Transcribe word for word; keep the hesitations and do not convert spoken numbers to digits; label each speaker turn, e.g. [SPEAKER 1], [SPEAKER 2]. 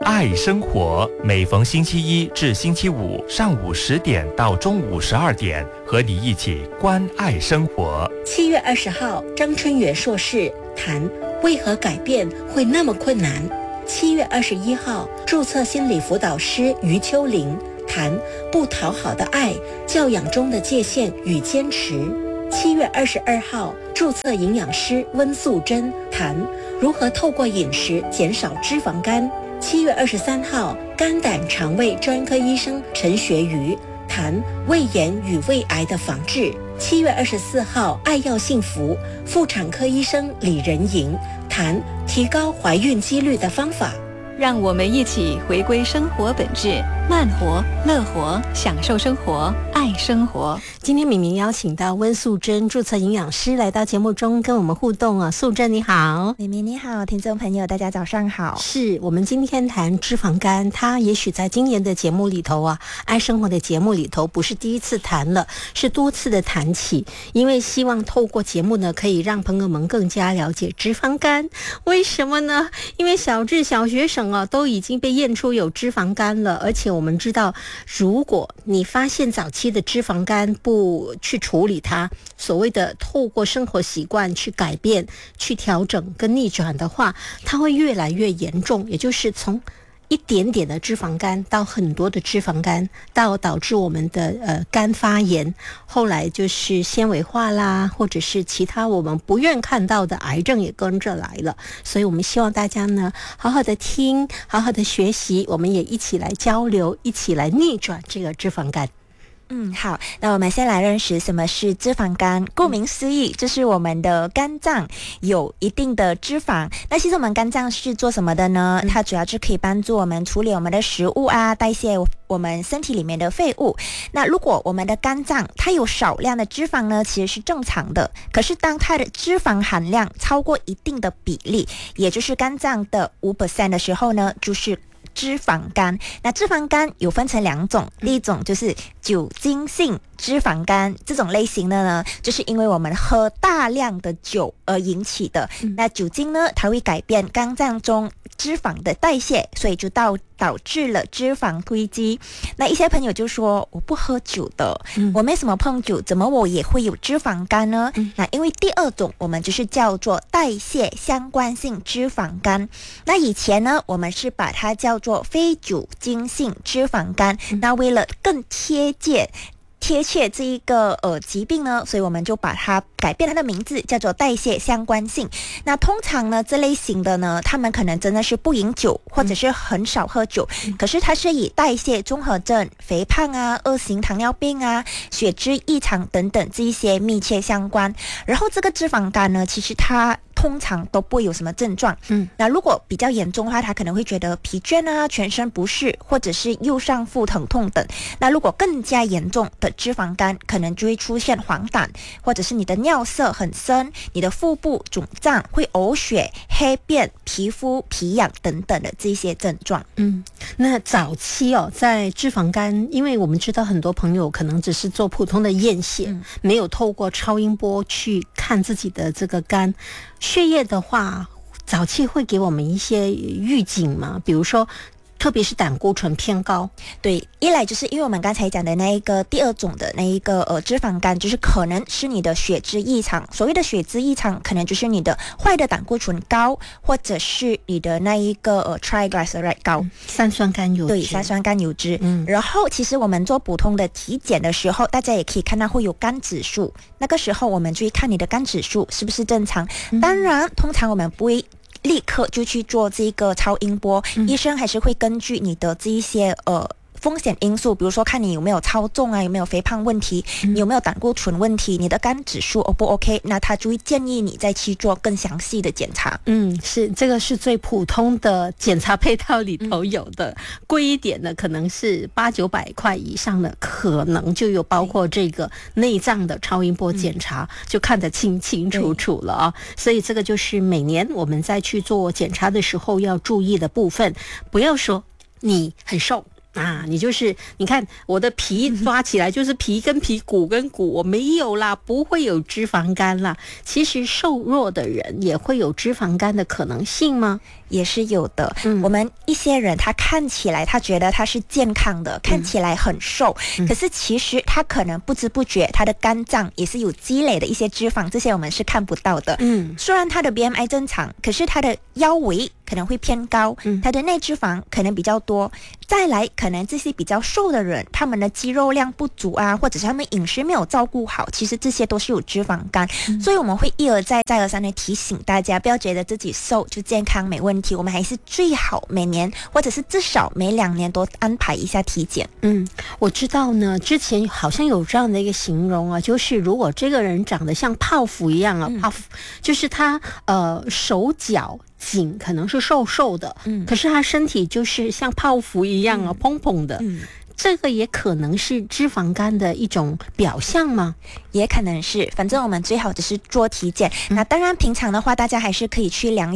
[SPEAKER 1] 爱生活，每逢星期一至星期五上午十点到中午十二点，和你一起关爱生活。
[SPEAKER 2] 七月二十号，张春元硕士谈为何改变会那么困难。七月二十一号，注册心理辅导师余秋玲谈不讨好的爱，教养中的界限与坚持。七月二十二号，注册营养师温素珍谈如何透过饮食减少脂肪肝。七月二十三号，肝胆肠胃专科医生陈学瑜谈胃炎与胃癌的防治。七月二十四号，爱要幸福妇产科医生李仁莹谈提高怀孕几率的方法。
[SPEAKER 3] 让我们一起回归生活本质，慢活、乐活，享受生活，爱生活。
[SPEAKER 2] 今天敏敏邀请到温素珍注册营养师来到节目中跟我们互动啊，素珍你好。
[SPEAKER 4] 敏敏你好，听众朋友大家早上好。
[SPEAKER 2] 是我们今天谈脂肪肝，它也许在今年的节目里头啊，爱生活的节目里头不是第一次谈了，是多次的谈起，因为希望透过节目呢，可以让朋友们更加了解脂肪肝。为什么呢？因为小至小学生啊，都已经被验出有脂肪肝了，而且我们知道，如果你发现早期的脂肪肝不去处理它，所谓的透过生活习惯去改变、去调整跟逆转的话，它会越来越严重，也就是从一点点的脂肪肝到很多的脂肪肝，到导致我们的呃肝发炎，后来就是纤维化啦，或者是其他我们不愿看到的癌症也跟着来了。所以我们希望大家呢好好的听，好好的学习，我们也一起来交流，一起来逆转这个脂肪肝。
[SPEAKER 4] 嗯，好，那我们先来认识什么是脂肪肝。顾名思义，就是我们的肝脏有一定的脂肪。那其实我们肝脏是做什么的呢？它主要是可以帮助我们处理我们的食物啊，代谢我们身体里面的废物。那如果我们的肝脏它有少量的脂肪呢，其实是正常的。可是当它的脂肪含量超过一定的比例，也就是肝脏的 百分之五 的时候呢，就是脂肪肝。那脂肪肝有分成两种，第一种就是酒精性脂肪肝，这种类型的呢，就是因为我们喝大量的酒而引起的。嗯、那酒精呢，它会改变肝脏中脂肪的代谢，所以就导导致了脂肪堆积。那一些朋友就说，我不喝酒的，嗯、我没什么碰酒，怎么我也会有脂肪肝呢？嗯、那因为第二种我们就是叫做代谢相关性脂肪肝。那以前呢，我们是把它叫做非酒精性脂肪肝。嗯、那为了更贴切贴切这一个呃疾病呢，所以我们就把它改变它的名字，叫做代谢相关性。那通常呢，这类型的呢，他们可能真的是不饮酒，或者是很少喝酒，嗯、可是它是以代谢综合症、肥胖啊、二型糖尿病啊、血脂异常等等这一些密切相关。然后这个脂肪肝呢，其实它通常都不会有什么症状。嗯，那如果比较严重的话，他可能会觉得疲倦啊、全身不适，或者是右上腹疼痛等。那如果更加严重的脂肪肝，可能就会出现黄疸，或者是你的尿色很深，你的腹部肿胀，会呕血、黑便、皮肤皮痒等等的这些症状。
[SPEAKER 2] 嗯，那早期哦，在脂肪肝，因为我们知道很多朋友可能只是做普通的验血，嗯、没有透过超音波去看自己的这个肝。血液的话，早期会给我们一些预警嘛，比如说特别是胆固醇偏高。
[SPEAKER 4] 对，一来就是因为我们刚才讲的那一个第二种的那一个呃脂肪肝，就是可能是你的血脂异常。所谓的血脂异常，可能就是你的坏的胆固醇高，或者是你的那一个呃 triglyceride 高，嗯、
[SPEAKER 2] 三酸甘油脂。
[SPEAKER 4] 对，三酸甘油脂。嗯，然后其实我们做普通的体检的时候，大家也可以看到会有肝指数，那个时候我们就会看你的肝指数是不是正常。嗯、当然，通常我们不会立刻就去做这个超音波，嗯、医生还是会根据你的这一些呃风险因素，比如说看你有没有超重啊，有没有肥胖问题，嗯、你有没有胆固醇问题，你的肝指数 O 不 OK， 那他就会建议你再去做更详细的检查。
[SPEAKER 2] 嗯，是这个是最普通的检查配套里头有的，嗯、贵一点的可能是八九百块以上的，可能就有包括这个内脏的超音波检查，嗯、就看得清清楚楚了啊。所以这个就是每年我们在去做检查的时候要注意的部分，不要说你很瘦。 啊，你就是你看我的皮抓起来就是皮跟皮骨跟骨，我没有啦，不会有脂肪肝啦。其实瘦弱的人也会有脂肪肝的可能性吗？
[SPEAKER 4] 也是有的、嗯、我们一些人他看起来他觉得他是健康的、嗯、看起来很瘦、嗯、可是其实他可能不知不觉他的肝脏也是有积累的一些脂肪，这些我们是看不到的。嗯，虽然他的 B M I 正常，可是他的腰围可能会偏高、嗯、他的内脂肪可能比较多，再来可能这些比较瘦的人他们的肌肉量不足啊，或者是他们饮食没有照顾好，其实这些都是有脂肪肝、嗯、所以我们会一而再再而三的提醒大家，不要觉得自己瘦就健康没问题，我们还是最好每年或者是至少每两年都安排一下体检。
[SPEAKER 2] 嗯，我知道呢，之前好像有这样的一个形容啊，就是如果这个人长得像泡芙一样啊，嗯、泡芙就是他呃手脚颈可能是瘦瘦的，嗯，可是他身体就是像泡芙一样啊，蓬蓬的，嗯。这个也可能是脂肪肝的一种表象吗？
[SPEAKER 4] 也可能是，反正我们最好只是做体检、嗯、那当然平常的话大家还是可以去量